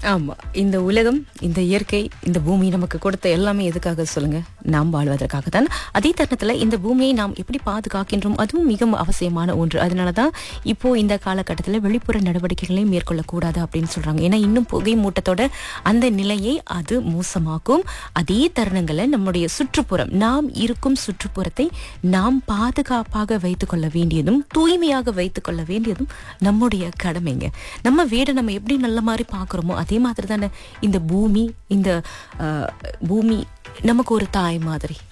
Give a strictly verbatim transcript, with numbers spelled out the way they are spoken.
ஆமா. இந்த உலகம், இந்த இயற்கை, இந்த பூமி நமக்கு கொடுத்த எல்லாமே எதுக்காக சொல்லுங்க? நாம் வாழ்வதற்காக தான். அதே தருணத்துல இந்த பூமியை நாம் எப்படி பாதுகாக்கின்றோம், அதுவும் மிக அவசியமான ஒன்று. அதனாலதான் இப்போ இந்த காலகட்டத்துல வெளிப்புற நடவடிக்கைகளை மேற்கொள்ளக்கூடாது அப்படின்னு சொல்றாங்க. ஏன்னா இன்னும் புகை மூட்டத்தோட அந்த நிலையை அது மோசமாக்கும். அதே தருணங்களை நம்முடைய சுற்றுப்புறம், நாம் இருக்கும் சுற்றுப்புறத்தை நாம் பாதுகாப்பாக வைத்துக் கொள்ள வேண்டியதும் தூய்மையாக வைத்துக் கொள்ள வேண்டியதும் நம்முடைய கடமைங்க. நம்ம வீடை நம்ம எப்படி நல்ல மாதிரி பார்க்குறோமோ அதே மாதிரி தானே இந்த பூமி, இந்த அஹ், பூமி நமக்கு ஒரு தாய் மாதிரி.